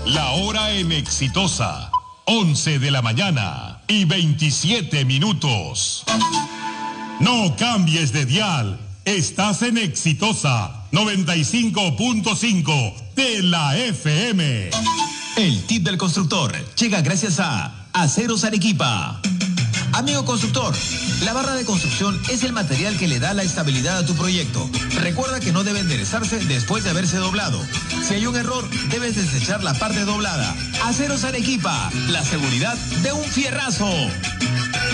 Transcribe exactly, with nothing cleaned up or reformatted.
La hora en Exitosa, once de la mañana y veintisiete minutos. No cambies de dial, estás en Exitosa, noventa y cinco punto cinco de la F M. El tip del constructor llega gracias a Aceros Arequipa. Amigo constructor, la barra de construcción es el material que le da la estabilidad a tu proyecto. Recuerda que no debe enderezarse después de haberse doblado. Si hay un error, debes desechar la parte doblada. Aceros Arequipa, la seguridad de un fierrazo.